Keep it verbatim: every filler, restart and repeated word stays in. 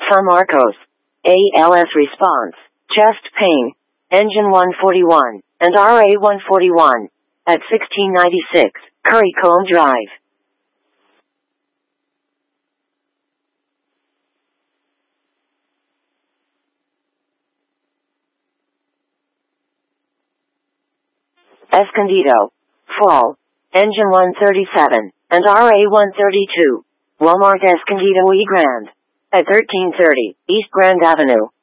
San Marcos. A L S response, chest pain, engine one forty-one, and R A one forty-one, at sixteen ninety-six, Currycomb Drive. Escondido. Fall, engine one thirty-seven, and R A one thirty-two, Walmart Escondido E Grand, at thirteen thirty, East Grand Avenue.